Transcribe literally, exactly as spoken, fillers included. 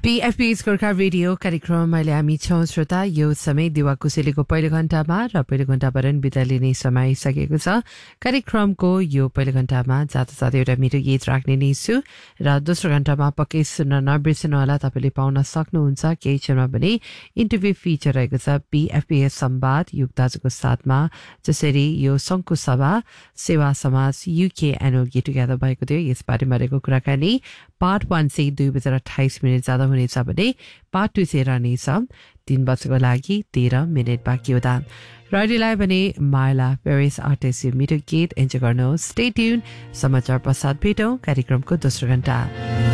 बीएफपीएस Gorkha radio कार्यक्रम अहिले हामी छौं श्रोता यो समय दिवा कुशेलीको पहिलो घण्टामा र पहिलो घण्टाबाट बिदा लिने समय सकेको छ कार्यक्रमको यो पहिलो घण्टामा जात जात एउटा मिठो गीत राख्ने नै छु र दोस्रो घण्टामा पक्कै सुन्न नबिर्सनु होला तपाईले पाउन सक्नुहुन्छ केही क्षणमा पनि इन्टरभ्यु फिचर रहेको छ बीएफपीएस संवाद युक्ताजको साथमा जसरी यो संघको सभा सेवा समाज यूके एनुअल गेट टुगेदर भएको थियो यसबारेमा रहेको कुराकानी पार्ट वन से दुई बजेर अठाइस मिनट ज्यादा हुनेछ भने पार्ट टू चाहिँ रहनेछ तीन वर्षको लागि तेह्र मिनट बाँकी हुँदा रेडियोलाई भने माइला पेरिस आर्टिस्ट मिठो गीत इन्जोय गर्नुहोस् स्टे ट्युन समाचार पश्चात भेटौँ कार्यक्रमको दोस्रो घण्टा